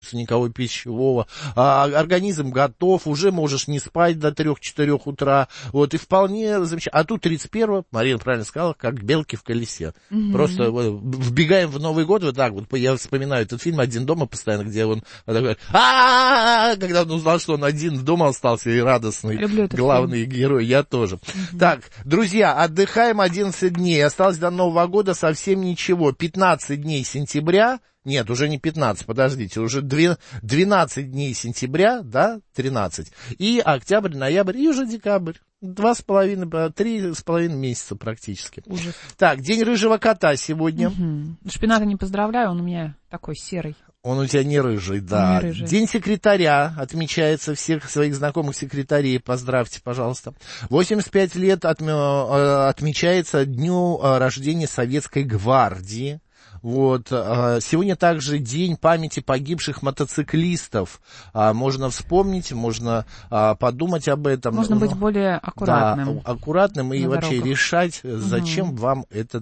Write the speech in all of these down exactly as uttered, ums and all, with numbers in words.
продуктов, никакого пищевого. А, организм готов, уже можешь не спать до трех-четырех утра. Вот, и вполне замечательно. А тут тридцать первого, Марина правильно сказала, как белки в колесе. Mm-hmm. Просто вот, вбегаем в Новый год, вот так вот. Я вспоминаю этот фильм «Один дома» постоянно, где он такой, а когда он узнал, что он один дома остался и радостный. Главный фильм. Герой, я тоже. Mm-hmm. Так, друзья, отдыхаем одиннадцать дней. Осталось до Нового года совсем ничего. пятнадцать дней сентября. Нет, уже не пятнадцать, подождите, уже двенадцать дней сентября, да, тринадцать. И октябрь, ноябрь, и уже декабрь. Два с половиной, три с половиной месяца практически. Ужас. Так, день рыжего кота сегодня. Угу. Шпината не поздравляю, он у меня такой серый. Он у тебя не рыжий, да. Не рыжий. День секретаря отмечается, всех своих знакомых секретарей поздравьте, пожалуйста. восемьдесят пять лет отмечается дню рождения Советской гвардии. Вот. Сегодня также день памяти погибших мотоциклистов. Можно вспомнить, можно подумать об этом. Можно быть более аккуратным. Да, аккуратным и вообще дорогах. Решать, зачем угу. вам этот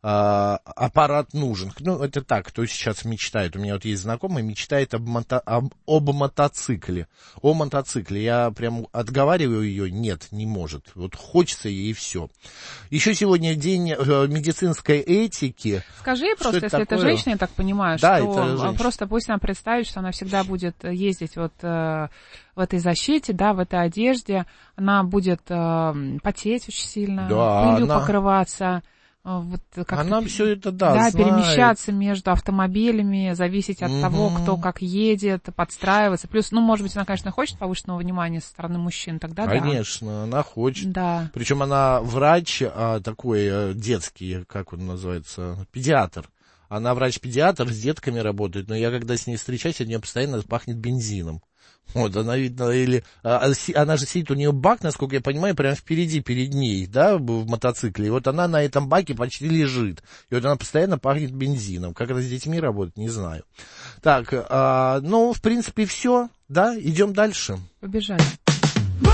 а, аппарат нужен. Ну, это так, кто сейчас мечтает. У меня вот есть знакомый, мечтает об, мото, об, об мотоцикле. О мотоцикле. Я прям отговариваю ее, нет, не может. Вот хочется ей и все. Еще сегодня день медицинской этики. Скажи просто, это если такое? Это женщина, я так понимаю, да, что просто пусть она представит, что она всегда будет ездить вот э, в этой защите, да, в этой одежде, она будет э, потеть очень сильно, да, пылью она... покрываться. Вот она все это, да, да, знает. Перемещаться между автомобилями, зависеть от mm-hmm. того, кто как едет, подстраиваться. Плюс, ну, может быть, она, конечно, хочет повышенного внимания со стороны мужчин, тогда конечно, да. Конечно, она хочет. Да. Причем она врач а, такой а, детский, как он называется, педиатр. Она врач-педиатр, с детками работает, но я когда с ней встречаюсь, от нее постоянно пахнет бензином. Вот, она, видно, или... А, она же сидит, у нее бак, насколько я понимаю, прямо впереди, перед ней, да, в мотоцикле. И вот она на этом баке почти лежит. И вот она постоянно пахнет бензином. Как это с детьми работает, не знаю. Так, а, ну, в принципе, все, да, идем дальше. Побежали.